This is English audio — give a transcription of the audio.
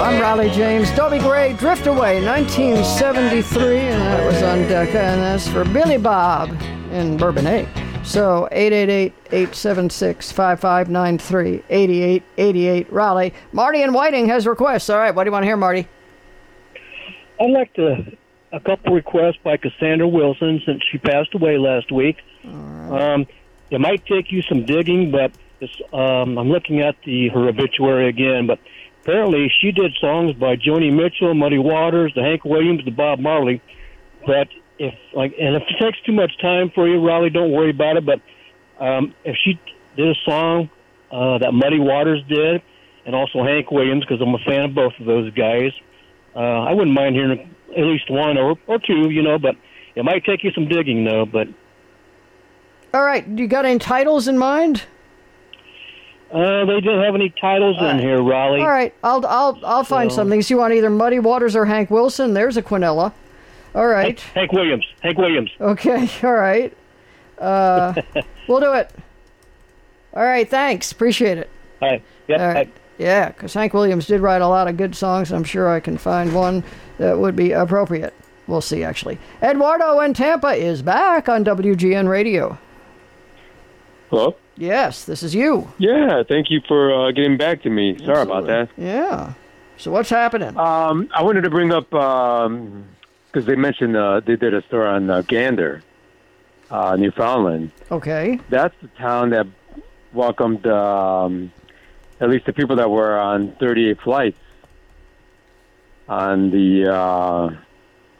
I'm Riley James. Dobie Gray, Drift Away, 1973, and that was on Decca, and that's for Billy Bob in Bourbonnais. So, 888-876-5593, 8888 Raleigh. Marty in Whiting has requests. All right, what do you want to hear, Marty? I'd like a couple requests by Cassandra Wilson since she passed away last week. Right. It might take you some digging, but I'm looking at her obituary again, but apparently she did songs by Joni Mitchell, Muddy Waters, the Hank Williams, the Bob Marley. But if it takes too much time for you, Raleigh, don't worry about it. But if she did a song that Muddy Waters did, and also Hank Williams, because I'm a fan of both of those guys, I wouldn't mind hearing at least one or two, but it might take you some digging, though. But all right, you got any titles in mind? They didn't have any titles in here, Raleigh. All right, I'll find something. So you want either Muddy Waters or Hank Wilson? There's a Quinella. All right. Hank Williams. Okay, all right. We'll do it. All right, thanks. Appreciate it. Hi. Yep. All right. Yeah, because Hank Williams did write a lot of good songs. I'm sure I can find one that would be appropriate. We'll see, actually. Eduardo in Tampa is back on WGN Radio. Hello? Yes, this is you. Yeah, thank you for getting back to me. Sorry about that. Yeah. So what's happening? I wanted to bring up, because they mentioned they did a story on Gander, Newfoundland. Okay. That's the town that welcomed at least the people that were on 38 flights on the